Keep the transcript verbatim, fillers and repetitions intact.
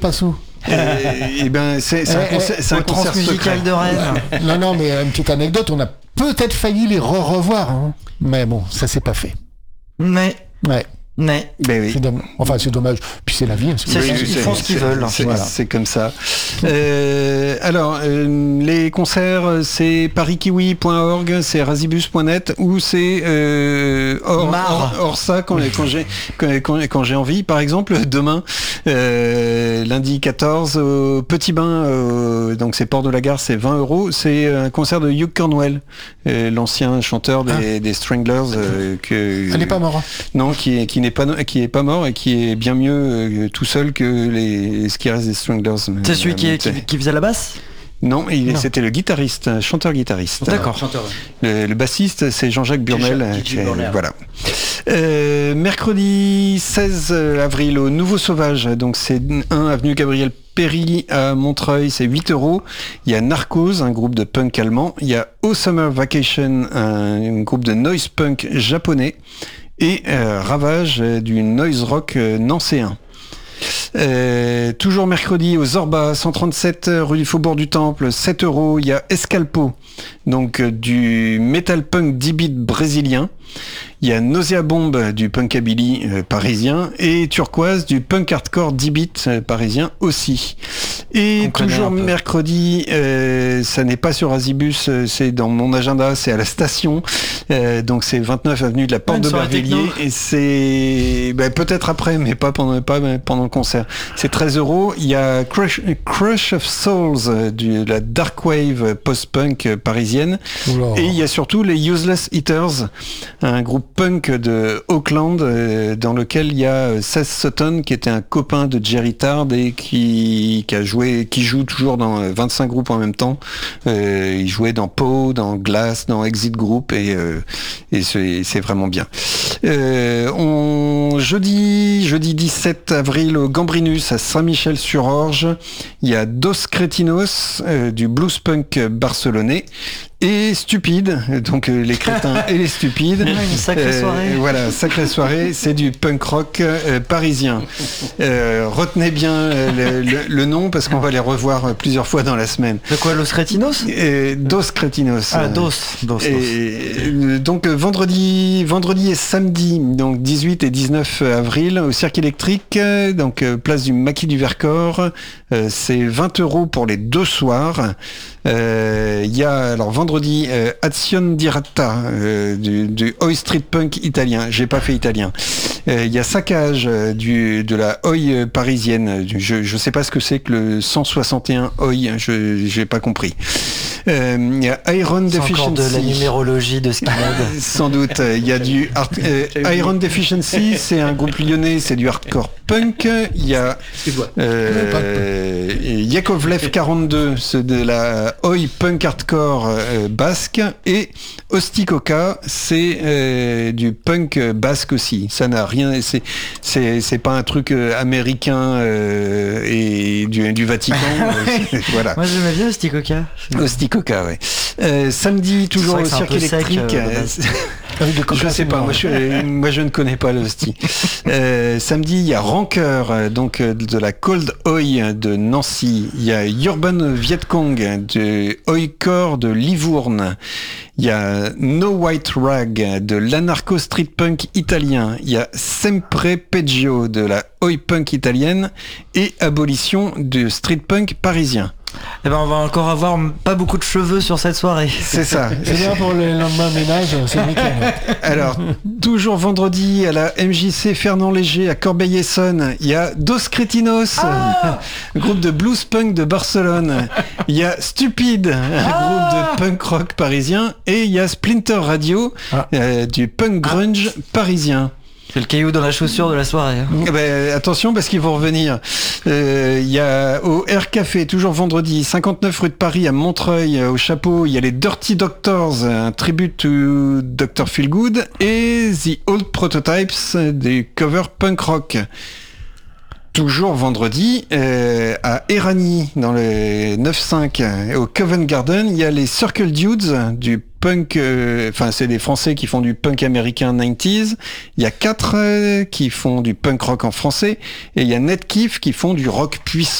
Passou. Et, et ben c'est, c'est un Eh, concert, eh, c'est un Au concert Transmusical secret. de Rennes. Non, non, mais une petite anecdote, on a peut-être failli les re-revoir, hein. Mais bon, ça s'est pas fait. Mais, Ouais, mais, Ben oui. c'est dommage. Enfin, c'est dommage. Puis c'est la vie. hein, c'est- C'est- Oui, ils c'est- font ce qu'ils c'est- veulent. C'est, Voilà. c'est comme ça. Euh, alors, euh, les concerts, c'est paris kiwi point org, c'est razibus point net ou c'est euh, hors, Marre. hors, hors ça quand, quand, j'ai, quand, quand, quand j'ai envie. Par exemple, demain, euh, lundi quatorze, au Petit Bain, euh, donc c'est Port de la Gare, c'est vingt euros. C'est un concert de Hugh Cornwell, euh, l'ancien chanteur des, des Stranglers. Euh, que, Elle n'est pas morte. Non, qui est, qui n'est pas, qui est pas mort et qui est bien mieux euh, tout seul que les, ce qui reste des Stranglers. c'est celui qui, Euh, est- qui, qui faisait la basse. Non, il, Non. c'était le guitariste, chanteur-guitariste. D'accord. Chanteur. Le, le bassiste, c'est Jean-Jacques Burnel. Jean- euh, Gigi qui est- Burnel. Voilà. Euh, mercredi seize avril au Nouveau Sauvage, donc c'est un avenue Gabriel Péry à Montreuil, c'est huit euros. Il y a Narcos, un groupe de punk allemand. Il y a Au Summer Vacation, un, un groupe de noise punk japonais. Et euh, Ravage, euh, du noise rock euh, nancéen. Euh, toujours mercredi au Zorba, cent trente-sept rue du Faubourg du Temple, sept euros. Il y a Escalpo, donc euh, du metal punk dix bits brésilien. Il y a Nausea Bomb du punkabilly euh, parisien et Turquoise du punk hardcore dix bits euh, parisien aussi. Et On connaît toujours un peu. mercredi, euh, ça n'est pas sur Azibus, euh, c'est dans mon agenda, c'est à la station. Euh, donc c'est vingt-neuf avenue de la Porte Une de soirée Bervilliers techno. et c'est ben, peut-être après, mais pas pendant pas pendant le concert. C'est treize euros. Il y a Crush, Crush of Souls euh, du, de la dark wave post-punk euh, parisienne. Oula. Et il y a surtout les Useless Eaters, un groupe punk de Auckland euh, dans lequel il y a euh, Seth Sutton qui était un copain de Jerry Tard et qui, qui a joué, qui joue toujours dans euh, vingt-cinq groupes en même temps. Euh, il jouait dans Poe, dans Glass, dans Exit Group et, euh, et c'est, c'est vraiment bien. Euh, on, jeudi, jeudi dix-sept avril au Gambrinus à Saint-Michel-sur-Orge, il y a Dos Cretinos euh, du blues punk barcelonais. Et Stupide, donc euh, les crétins et les stupides. Une sacrée Euh, soirée. Voilà, sacrée soirée, c'est du punk rock euh, parisien. Euh, retenez bien euh, le, le- le nom parce qu'on va les revoir euh, plusieurs fois dans la semaine. De quoi, Los Cretinos? Et Dos Cretinos. Ah, euh, Dos. Dos, Dos. et euh, donc euh, vendredi, vendredi et samedi, donc dix-huit et dix-neuf avril au Cirque électrique, euh, donc euh, place du Maquis du Vercors, euh, c'est vingt euros pour les deux soirs. Euh, Il y a alors vendredi euh, Azione di Rata euh, du, du Oi Street Punk italien. J'ai pas fait italien. Euh, Il y a Saccage euh, du de la Oi euh, parisienne. Je je sais pas ce que c'est que le cent soixante et un Oi. Je j'ai pas compris. Euh, Il y a Iron C'est encore Deficiency. de la numérologie de Skinhead. Sans doute. Il y a du hard- euh, Iron Deficiency, c'est un groupe lyonnais, c'est du hardcore punk. Il y a euh, Yakovlev quarante-deux, c'est de la oi punk hardcore euh, basque. Et Ostikoka, c'est euh, du punk basque aussi. Ça n'a rien. C'est c'est c'est pas un truc euh, américain euh, et du, du Vatican. euh, voilà. Moi, j'aimais bien le Stikoka. Ostikoka, ouais. Euh, samedi, toujours vrai au que c'est un cirque peu sec, électrique. euh, de base. Avec des Je coca, sais c'est pas, bon. moi je, euh, moi je ne connais pas l'hostie. Euh, samedi, il y a Rancœur, euh, donc euh, de la Cold Oi de Nancy. Il y a Urban Vietcong de Oi-Core de Livourne. Il y a No White Rag de l'anarcho street punk italien. Il y a Sempre Peggio de la Oi punk italienne et Abolition de street punk parisien. Eh ben, on va encore avoir pas beaucoup de cheveux sur cette soirée. C'est ça. C'est bien pour le lendemain de ménage, c'est nickel. Alors, toujours vendredi à la M J C Fernand Léger à Corbeil-Essonnes, il y a Dos Cretinos, Ah groupe de blues punk de Barcelone. Il y a Stupide, un Ah groupe de punk rock parisien. Et il y a Splinter Radio, Ah. euh, du punk grunge parisien. C'est le caillou dans la chaussure de la soirée. hein. Eh ben, attention parce qu'ils vont revenir. Euh, Il y a au Air Café, toujours vendredi, cinquante-neuf rue de Paris à Montreuil, euh, au Chapeau, il y a les Dirty Doctors, un tribute to docteur Feelgood, et The Old Prototypes, euh, des covers punk rock. Toujours vendredi, euh, à Erani, dans le neuf cinq, euh, au Covent Garden, il y a les Circle Dudes du punk, enfin euh, c'est des Français qui font du punk américain quatre-vingt-dix. Il y a quatre euh, qui font du punk rock en français, et il y a Netkiff qui font du rock puissant.